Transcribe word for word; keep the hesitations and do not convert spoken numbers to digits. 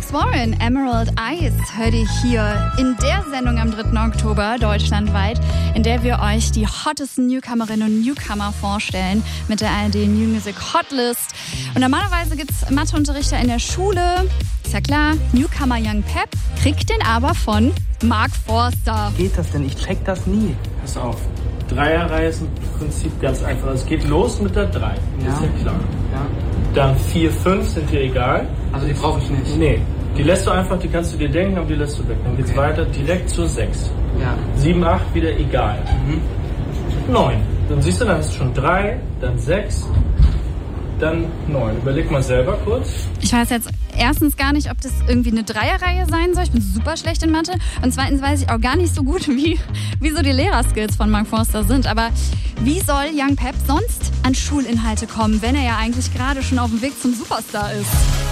Alex Warren, Emerald Eyes, hört ihr hier in der Sendung am dritten Oktober deutschlandweit, in der wir euch die hottesten Newcomerinnen und Newcomer vorstellen mit der A R D New Music Hotlist. Und normalerweise gibt es Matheunterrichter in der Schule. Ist ja klar, Newcomer Young Pep kriegt den aber von Mark Forster. Geht das denn? Ich check das nie. Pass auf. Dreierreihe ist im Prinzip ganz einfach. Es geht los mit der drei. Ja. Ist ja klar. Ja. Dann vier, fünf sind dir egal. Also die brauche ich nicht. Nee. Die lässt du einfach, die kannst du dir denken, aber die lässt du weg. Dann geht's Okay. weiter direkt zur sechs. Ja. sieben, acht wieder egal. Mhm. neun. Dann siehst du, dann hast du schon drei, dann sechs, dann neun. Überleg mal selber kurz. Ich weiß jetzt erstens gar nicht, ob das irgendwie eine Dreierreihe sein soll. Ich bin super schlecht in Mathe. Und zweitens weiß ich auch gar nicht so gut, wie, wie so die Lehrerskills von Mark Forster sind. Aber wie soll Young Pep sonst an Schulinhalte kommen, wenn er ja eigentlich gerade schon auf dem Weg zum Superstar ist?